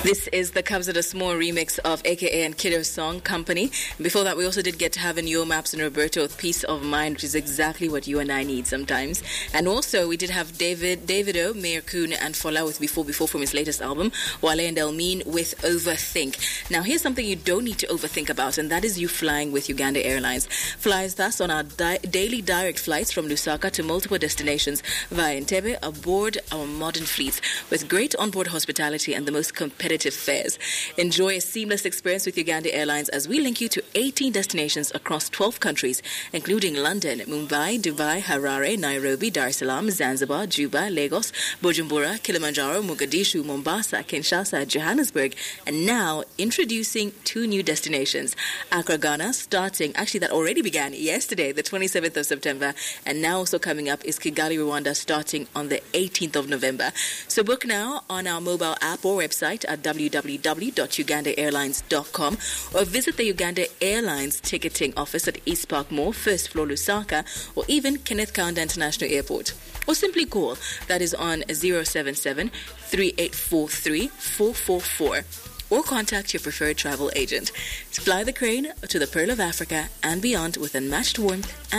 This is the Cubs at a Small remix of AKA and Kiddo's song Company. Before that, we also did get to have in Yo Maps and Roberto with Peace of Mind, which is exactly what you and I need sometimes. And also, we did have Davido, Mayor Kuhn, and Fola with Before from his latest album, Wale and Elmine with Overthink. Now, here's something you don't need to overthink about, and that is you flying with Uganda Airlines. Fly with us on our daily direct flights from Lusaka to multiple destinations via Entebbe aboard our modern fleets with great onboard hospitality and the most competitive fares. Enjoy a seamless experience with Uganda Airlines as we link you to 18 destinations across 12 countries, including London, Mumbai, Dubai, Harare, Nairobi, Dar es Salaam, Zanzibar, Juba, Lagos, Bujumbura, Kilimanjaro, Mogadishu, Mombasa, Kinshasa, Johannesburg, and now introducing 2 new destinations. Accra, Ghana, that already began yesterday, the 27th of September, and now also coming up is Kigali, Rwanda, starting on the 18th of November. So book now on our mobile app or website at www.ugandaairlines.com or visit the Uganda Airlines ticketing office at East Park Mall, first floor Lusaka, or even Kenneth Kaunda International Airport. Or simply call, that is on 077-3843-444. Or contact your preferred travel agent. Fly the crane to the Pearl of Africa and beyond with unmatched warmth and